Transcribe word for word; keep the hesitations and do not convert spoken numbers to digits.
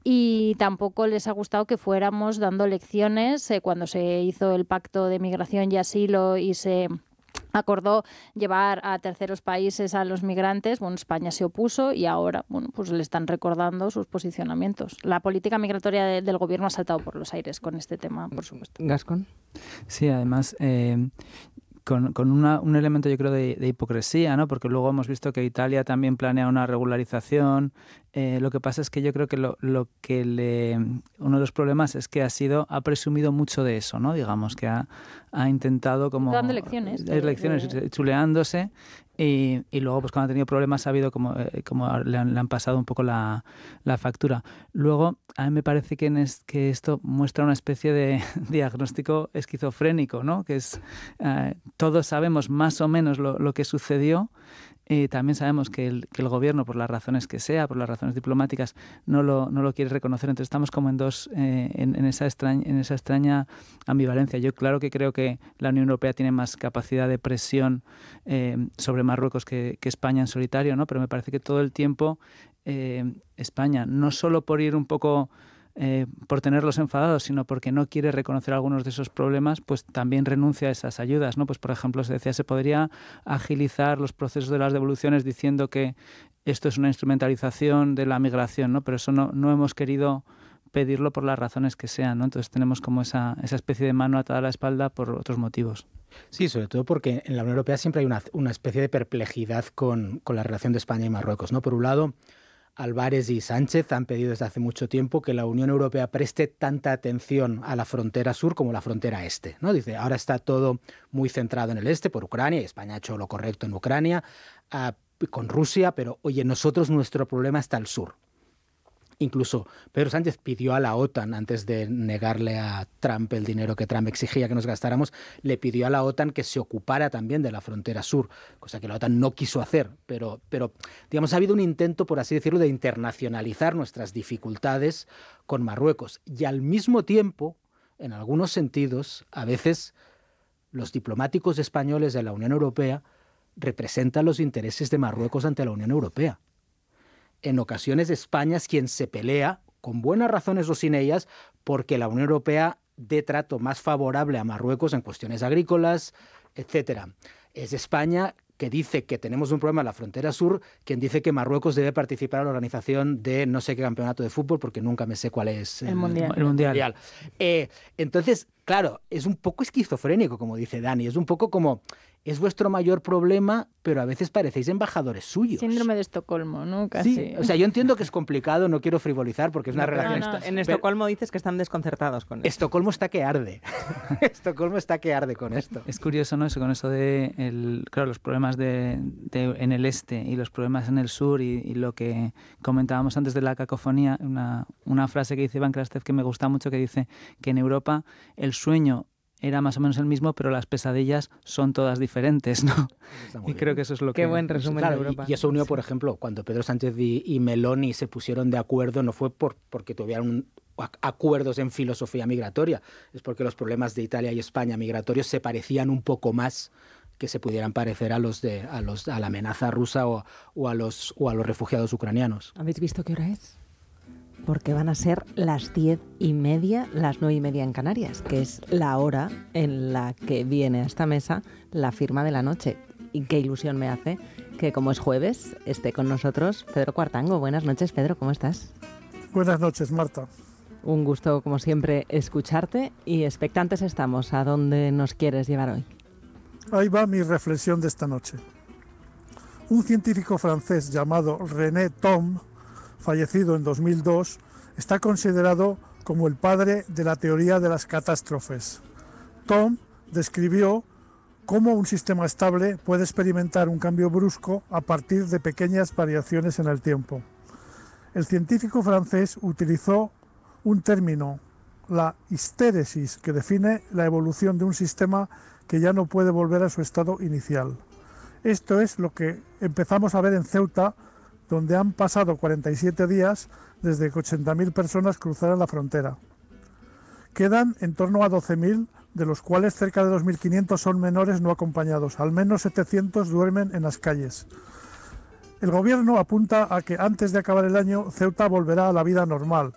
y tampoco les ha gustado que fuéramos dando lecciones eh, cuando se hizo el Pacto de Migración y Asilo y se acordó llevar a terceros países a los migrantes. Bueno, España se opuso y ahora, bueno, pues le están recordando sus posicionamientos. La política migratoria de, del gobierno ha saltado por los aires con este tema, por supuesto. Gascón. Sí, además, eh, con, con una, un elemento, yo creo, de, de hipocresía, ¿no? Porque luego hemos visto que Italia también planea una regularización. Eh, lo que pasa es que yo creo que lo, lo que le uno de los problemas es que ha sido ha presumido mucho de eso, ¿no? Digamos que ha, ha intentado como dando lecciones, de, lecciones de... chuleándose y, y luego pues cuando ha tenido problemas ha habido como, eh, como le, han, le han pasado un poco la, la factura. Luego a mí me parece que, en es, que esto muestra una especie de diagnóstico esquizofrénico, ¿no? Que es eh, todos sabemos más o menos lo, lo que sucedió. Eh, también sabemos que el, que el gobierno, por las razones que sea, por las razones diplomáticas, no lo, no lo quiere reconocer. Entonces estamos como en dos, eh, en, en, esa extraña, en esa extraña ambivalencia. Yo claro que creo que la Unión Europea tiene más capacidad de presión eh, sobre Marruecos que, que España en solitario, ¿no? Pero me parece que todo el tiempo eh, España, no solo por ir un poco... Eh, por tenerlos enfadados, sino porque no quiere reconocer algunos de esos problemas, pues también renuncia a esas ayudas, ¿no? Pues por ejemplo, se decía, se podría agilizar los procesos de las devoluciones diciendo que esto es una instrumentalización de la migración, ¿no? Pero eso no, no hemos querido pedirlo por las razones que sean, ¿no? Entonces tenemos como esa, esa especie de mano atada a la espalda por otros motivos. Sí, sobre todo porque en la Unión Europea siempre hay una, una especie de perplejidad con, con la relación de España y Marruecos, ¿no? Por un lado, Álvarez y Sánchez han pedido desde hace mucho tiempo que la Unión Europea preste tanta atención a la frontera sur como la frontera este, ¿no? Dice, ahora está todo muy centrado en el este por Ucrania, y España ha hecho lo correcto en Ucrania, uh, con Rusia, pero oye, nosotros nuestro problema está al sur. Incluso Pedro Sánchez pidió a la OTAN, antes de negarle a Trump el dinero que Trump exigía que nos gastáramos, le pidió a la OTAN que se ocupara también de la frontera sur, cosa que la OTAN no quiso hacer, pero, pero digamos, ha habido un intento, por así decirlo, de internacionalizar nuestras dificultades con Marruecos. Y al mismo tiempo, en algunos sentidos, a veces los diplomáticos españoles de la Unión Europea representan los intereses de Marruecos ante la Unión Europea. En ocasiones España es quien se pelea, con buenas razones o sin ellas, porque la Unión Europea dé trato más favorable a Marruecos en cuestiones agrícolas, etcétera. Es España que dice que tenemos un problema en la frontera sur, quien dice que Marruecos debe participar en la organización de no sé qué campeonato de fútbol, porque nunca me sé cuál es el, el mundial. El mundial. mundial. Eh, entonces, claro, es un poco esquizofrénico, como dice Dani, es un poco como... Es vuestro mayor problema, pero a veces parecéis embajadores suyos. Síndrome de Estocolmo, ¿no? Casi. Sí, o sea, yo entiendo que es complicado, no quiero frivolizar porque es una no, relación... No, no. En Estocolmo pero... dices que están desconcertados con esto. Estocolmo está que arde. Estocolmo está que arde con esto. Es curioso, ¿no? Eso, con eso de, el, claro, los problemas de, de, en el este y los problemas en el sur y, y lo que comentábamos antes de la cacofonía, una, una frase que dice Iván Krastev que me gusta mucho, que dice que en Europa el sueño era más o menos el mismo, pero las pesadillas son todas diferentes, ¿no? Y bien. Creo que eso es lo Qué que... Qué buen resumen claro, de Europa. Y, y eso unió, sí. por ejemplo, cuando Pedro Sánchez y, y Meloni se pusieron de acuerdo, no fue por, porque tuvieran un, acuerdos en filosofía migratoria, es porque los problemas de Italia y España migratorios se parecían un poco más que se pudieran parecer a los de a los a la amenaza rusa o, o a los o a los refugiados ucranianos. ¿Habéis visto qué hora es? Porque van a ser las diez y media, las nueve y media en Canarias, que es la hora en la que viene a esta mesa la firma de la noche. Y qué ilusión me hace que, como es jueves, esté con nosotros Pedro Cuartango. Buenas noches, Pedro, ¿cómo estás? Buenas noches, Marta. Un gusto, como siempre, escucharte y expectantes estamos. ¿A dónde nos quieres llevar hoy? Ahí va mi reflexión de esta noche. Un científico francés llamado René Thom, fallecido en dos mil dos, está considerado como el padre de la teoría de las catástrofes. Thom describió cómo un sistema estable puede experimentar un cambio brusco a partir de pequeñas variaciones en el tiempo. El científico francés utilizó un término, la histéresis, que define la evolución de un sistema que ya no puede volver a su estado inicial. Esto es lo que empezamos a ver en Ceuta, donde han pasado cuarenta y siete días desde que ochenta mil personas cruzaran la frontera. Quedan en torno a doce mil, de los cuales cerca de dos mil quinientos son menores no acompañados. Al menos setecientos duermen en las calles. El gobierno apunta a que antes de acabar el año Ceuta volverá a la vida normal,